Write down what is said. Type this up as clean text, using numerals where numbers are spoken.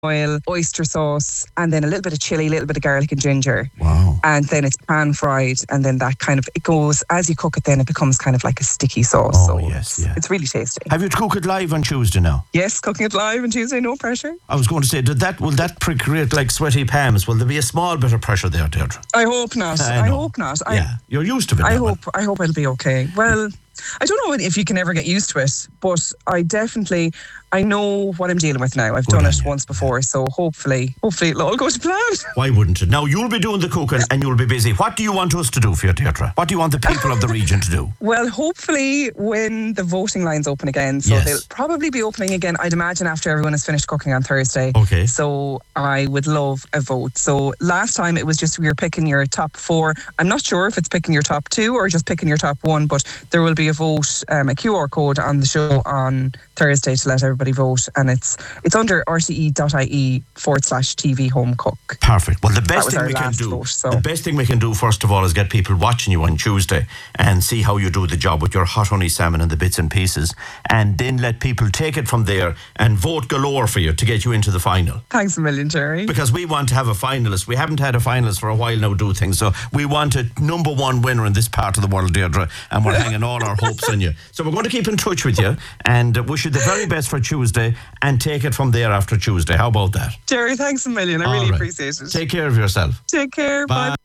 oil, oyster sauce, and then a little bit of chili, a little bit of garlic and ginger. Wow. And then it's pan fried, and then that kind of, it goes, as you cook it, then it becomes kind of like a sticky sauce. Oh, so yes, yeah. it's really tasty. Have you to cook it live on Tuesday now? Yes, cooking it live on Tuesday, no pressure. I was going to say, will that create like sweaty palms? Will there be a small bit of pressure there, Deirdre? I hope not. I hope not. Yeah, you're used to it. I hope it'll be okay. Well, I don't know if you can ever get used to it, but I know what I'm dealing with now. I've done it once before, so hopefully it'll all go to plan. Why wouldn't it? Now, you'll be doing the cooking and you'll be busy. What do you want us to do for you, Deirdre? What do you want the people of the region to do? Well, hopefully when the voting lines open again, so they'll probably be opening again, I'd imagine, after everyone has finished cooking on Thursday. Okay. So I would love a vote. So last time it was just we were picking your top 4. I'm not sure if it's picking your top 2 or just picking your top 1, but there will be a vote, a QR code on the show on Thursday to let everybody vote, and it's under rte.ie/TV Home Cook. Perfect. Well, the best thing we can do first of all is get people watching you on Tuesday and see how you do the job with your hot honey salmon and the bits and pieces, and then let people take it from there and vote galore for you to get you into the final. Thanks a million, Jerry. Because we want to have a finalist. We haven't had a finalist for a while now do things, so we want a number 1 winner in this part of the world, Deirdre, and we're hanging all our hopes on you. So we're going to keep in touch with you and wish you the very best for Tuesday and take it from there after Tuesday. How about that? Jerry, thanks a million. I really appreciate it. Take care of yourself. Take care. Bye.